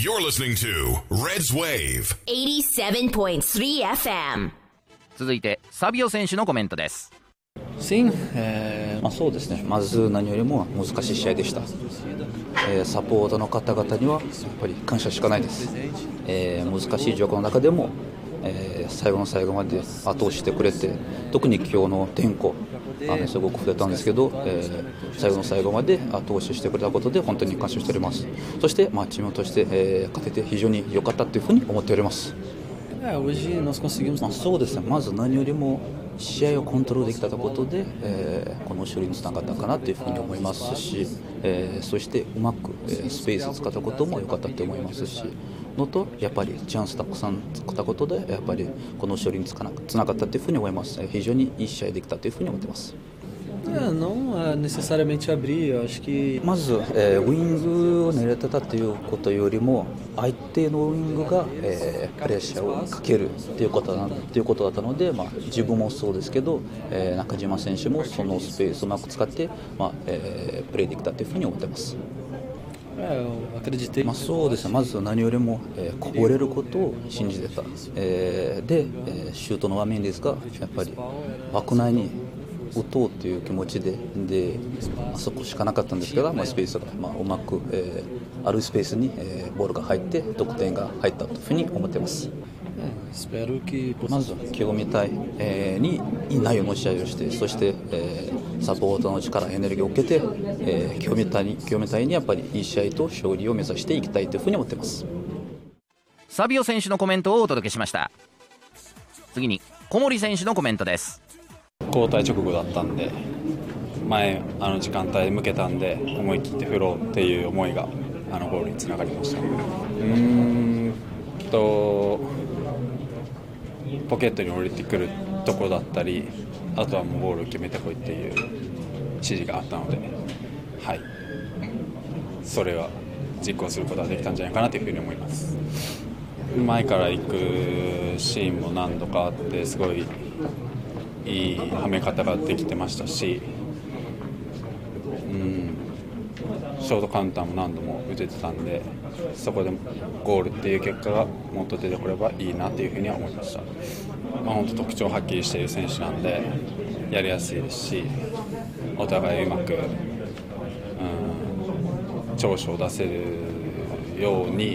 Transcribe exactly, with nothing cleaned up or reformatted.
You're listening to Reds Wave eighty-seven point three F M。 続いてサビオ選手のコメントです。 Sim, é... まあ、そうですね。まず何よりも難しい試合でした。えー、サポートの方々にはやっぱり感謝しかないです。えー、難しい状況の中でも、えー、最後の最後まで後押ししてくれて、特に今日の天候雨すごく降れたんですけど、えー、最後の最後まで後押ししてくれたことで本当に感謝しております。そして、まあ、チームとして、えー、勝てて非常に良かったというふうに思っております。 É, hoje nós conseguimos... まあ、そうですね。まず何よりも試合をコントロールできたことで、えー、この勝利につながったかなというふうに思いますし、えー、そしてうまく、えー、スペースを使ったことも良かったと思いますしのと、やっぱりチャンスたくさん作ったことでやっぱりこの勝利につながったというふうに思います。非常にいい試合できたというふうに思っています。 É, não é necessariamente abrir, eu acho que... まず、えー、ウイングを狙ってたということよりも相手のウイングが、えー、プレッシャーをかけるということだということだったので、まあ、自分もそうですけど、えー、中島選手もそのスペースをうまく使って、まあえー、プレーできたというふうに思っています。まあ、そうですね。まず何よりも、えー、こぼれることを信じてた、えー、で、えー、シュートの場面ですがやっぱり枠内に打とうという気持ちで、で、まあ、そこしかなかったんですけど、まあ、スペースが、まあ、うまく、えー、あるスペースに、えー、ボールが入って得点が入ったというふうに思っています。まず今日みたい、えー、にいい内容の試合をして、そして、えー、サポーターの力エネルギーを受けて、えー、今日みたいに今日みたいにやっぱりいい試合と勝利を目指していきたいというふうに思っています。 サビオ選手のコメントをお届けしました。次に小森選手のコメントです。 交代直後だったんで、前あの時間帯向けたんで思い切って振ろうっていう思いがあのゴールにつながりました。うーんとポケットに降りてくるところだったり、あとはもうゴールを決めてこいっていう指示があったので、はい、それは実行することができたんじゃないかなというふうに思います。前から行くシーンも何度かあって、すごいいいはめ方ができてましたし、うん、ショートカウンターも何度も打ててたんで、そこでゴールっていう結果がもっと出てくればいいなというふうには思いました。まあ、本当特徴はっきりしている選手なんでやりやすいですし、お互いうまく、うん、長所を出せるように